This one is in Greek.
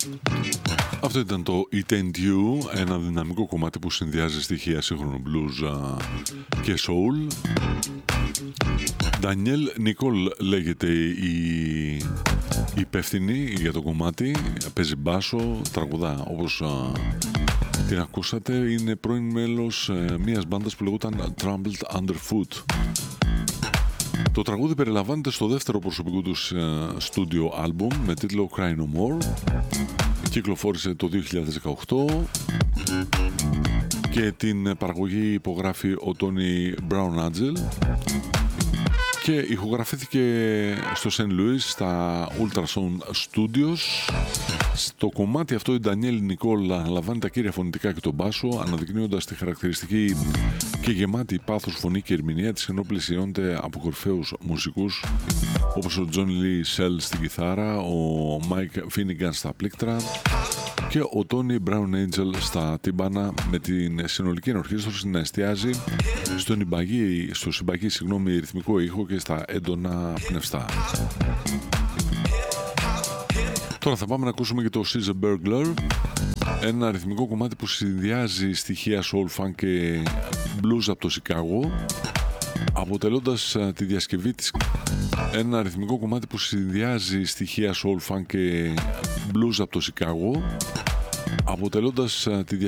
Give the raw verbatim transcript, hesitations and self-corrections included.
Αυτό ήταν το It Ain't You, ένα δυναμικό κομμάτι που συνδυάζει στοιχεία σύγχρονου blues και soul. Ντανιέλ Νικόλ λέγεται η υπεύθυνη για το κομμάτι, παίζει μπάσο, τραγουδά όπως την ακούσατε, είναι πρώην μέλος μιας μπάντας που λεγόταν Trampled Underfoot. Το τραγούδι περιλαμβάνεται στο δεύτερο προσωπικό του στούντιο άλμπουμ με τίτλο Cry No More. Κυκλοφόρησε το δύο χιλιάδες δεκαοκτώ και την παραγωγή υπογράφει ο Τόνι Μπράουν Άντζελ και ηχογραφήθηκε στο Σεν Λουίς στα Ultrasound Studios. Στο κομμάτι αυτό η Ντανιέλ Νικόλ λαμβάνει τα κύρια φωνητικά και τον μπάσο, αναδεικνύοντας τη χαρακτηριστική και γεμάτη πάθος φωνή και ερμηνεία της, ενώ πλησιώνεται από κορυφαίους μουσικούς όπως ο Τζον Λι Σελ στην κιθάρα, ο Μάικ Φίνιγκαν στα πλήκτρα και ο Τόνι Μπράουν Άντζελ στα τύμπανα, με την συνολική ενορχήστρωση να εστιάζει στον συμπαγή, στο συμπαγή συγγνώμη, ρυθμικό ήχο και στα έντονα πνευστά. Τώρα θα πάμε να ακούσουμε και το She's a Burglar, ένα ρυθμικό κομμάτι που συνδυάζει στοιχεία soul, funk και blues από το Σικάγο, αποτελώντας τη διασκευή της ένα ρυθμικό κομμάτι που συνδυάζει στοιχεία soul, funk και blues από το Σικάγο, αποτελώντας τη